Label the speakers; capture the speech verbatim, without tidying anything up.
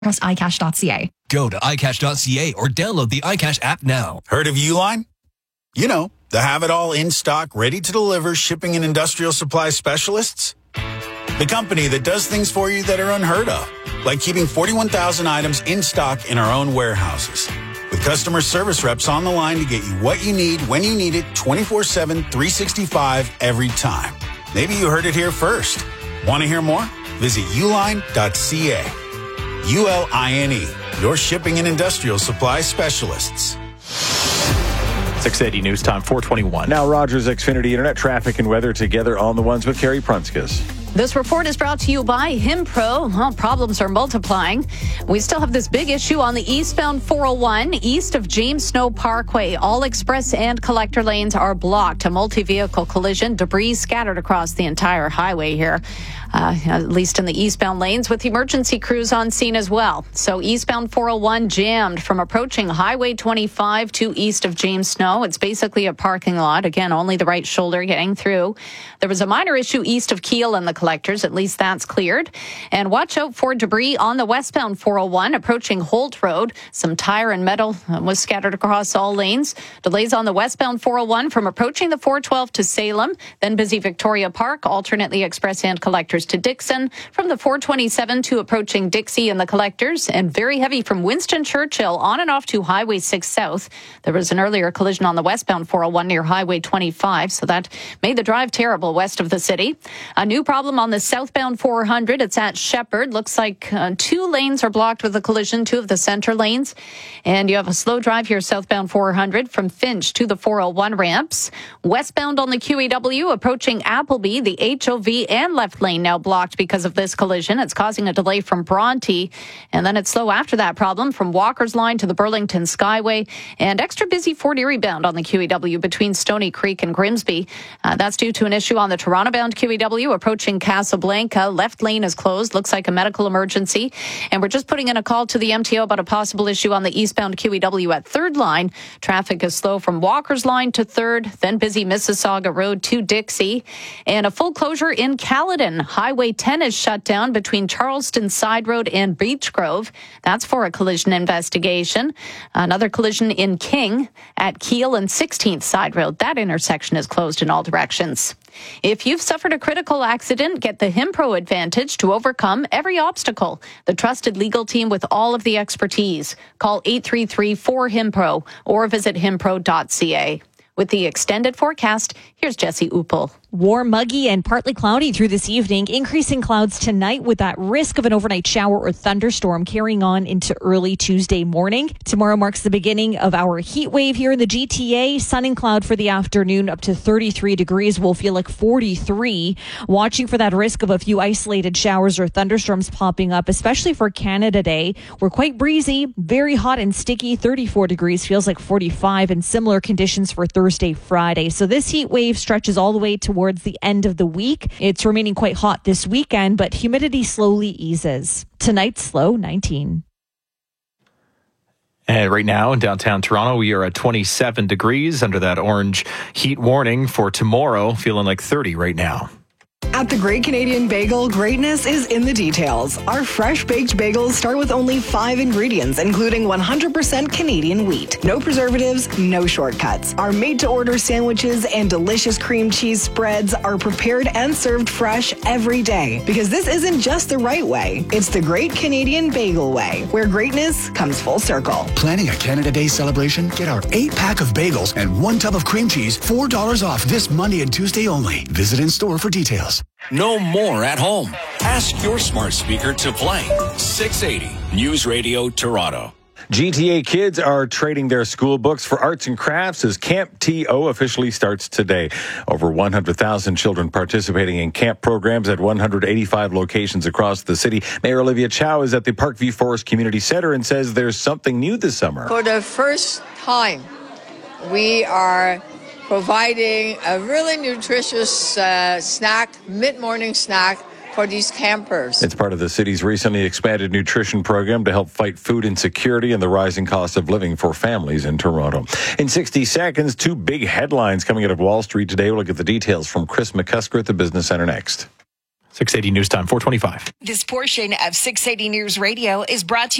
Speaker 1: Trust i cash dot c a.
Speaker 2: Go to i cash dot c a or download the iCash app now.
Speaker 3: Heard of Uline? You know, the have-it-all in-stock, ready-to-deliver shipping and industrial supply specialists. The company that does things for you that are unheard of, like keeping forty-one thousand items in stock in our own warehouses. With customer service reps on the line to get you what you need, when you need it, twenty-four seven, three sixty-five, every time. Maybe you heard it here first. Want to hear more? Visit uline dot c a. U L I N E, your shipping and industrial supply specialists.
Speaker 4: six eighty News Time, four twenty-one.
Speaker 5: Now Rogers Xfinity Internet traffic and weather together on the ones with Carrie Prunskis.
Speaker 6: This report is brought to you by Himpro. Well, problems are multiplying. We still have this big issue on the eastbound four oh one, east of James Snow Parkway. All express and collector lanes are blocked. A multi-vehicle collision, debris scattered across the entire highway here, uh, at least in the eastbound lanes, with emergency crews on scene as well. So eastbound four oh one jammed from approaching Highway twenty-five to east of James Snow. It's basically a parking lot. Again, only the right shoulder getting through. There was a minor issue east of Keele and the collectors. At least that's cleared. And watch out for debris on the westbound four oh one approaching Holt Road. Some tire and metal was scattered across all lanes. Delays on the westbound four oh one from approaching the four twelve to Salem, then busy Victoria Park, alternately express and collectors to Dixon, from the four twenty-seven to approaching Dixie and the collectors, and very heavy from Winston Churchill on and off to Highway six South. There was an earlier collision on the westbound four oh one near Highway twenty-five, so that made the drive terrible west of the city. A new problem on the southbound four hundred. It's at Shepherd. Looks like uh, two lanes are blocked with a collision, two of the center lanes. And you have a slow drive here southbound four hundred from Finch to the four oh one ramps. Westbound on the Q E W approaching Appleby, the H O V and left lane now blocked because of this collision. It's causing a delay from Bronte. And then it's slow after that problem from Walker's Line to the Burlington Skyway. And extra busy Fort Erie bound on the Q E W between Stony Creek and Grimsby. Uh, that's due to an issue on the Toronto-bound Q E W approaching Casablanca. Left lane is closed. Looks like a medical emergency. And we're just putting in a call to the M T O about a possible issue on the eastbound Q E W at third line. Traffic is slow from Walker's Line to third, then busy Mississauga Road to Dixie. And a full closure in Caledon. Highway ten is shut down between Charleston Side Road and Beach Grove. That's for a collision investigation. Another collision in King at Keele and sixteenth Side Road. That intersection is closed in all directions. If you've suffered a critical accident, get the Himpro Advantage to overcome every obstacle. The trusted legal team with all of the expertise. Call eight three three, four, HIMPRO or visit himpro dot c a. With the extended forecast, here's Jesse Uppel.
Speaker 7: Warm, muggy, and partly cloudy through this evening. Increasing clouds tonight with that risk of an overnight shower or thunderstorm carrying on into early Tuesday morning. Tomorrow marks the beginning of our heat wave here in the G T A. Sun and cloud for the afternoon up to thirty-three degrees. Will feel like forty-three. Watching for that risk of a few isolated showers or thunderstorms popping up, especially for Canada Day. We're quite breezy, very hot and sticky. thirty-four degrees feels like forty-five, and similar conditions for Thursday, Friday. So this heat wave stretches all the way towards the end of the week. It's remaining quite hot this weekend, but humidity slowly eases. Tonight's low nineteen.
Speaker 4: And right now in downtown Toronto, we are at twenty-seven degrees under that orange heat warning for tomorrow, feeling like thirty right now.
Speaker 8: At the Great Canadian Bagel, greatness is in the details. Our fresh baked bagels start with only five ingredients, including one hundred percent Canadian wheat. No preservatives, no shortcuts. Our made-to-order sandwiches and delicious cream cheese spreads are prepared and served fresh every day. Because this isn't just the right way, it's the Great Canadian Bagel way, where greatness comes full circle.
Speaker 9: Planning a Canada Day celebration? Get our eight-pack of bagels and one tub of cream cheese, four dollars off this Monday and Tuesday only. Visit in-store for details.
Speaker 2: No more at home. Ask your smart speaker to play six eighty News Radio Toronto.
Speaker 5: G T A kids are trading their school books for arts and crafts as Camp T O officially starts today. Over one hundred thousand children participating in camp programs at one hundred eighty-five locations across the city. Mayor Olivia Chow is at the Parkview Forest Community Center and says there's something new this summer.
Speaker 10: For the first time, we are providing a really nutritious uh, snack, mid-morning snack for these campers.
Speaker 5: It's part of the city's recently expanded nutrition program to help fight food insecurity and the rising cost of living for families in Toronto. In sixty seconds, two big headlines coming out of Wall Street today. We'll look at the details from Chris McCusker at the Business Center next.
Speaker 4: six eighty News Time, four twenty-five.
Speaker 1: This portion of six eighty News Radio is brought to you